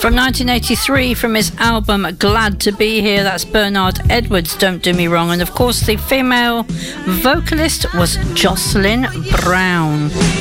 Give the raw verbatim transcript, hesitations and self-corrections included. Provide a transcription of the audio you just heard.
From nineteen eighty-three, from his album Glad to Be Here, that's Bernard Edwards, Don't Do Me Wrong. And of course, the female vocalist was Jocelyn Brown.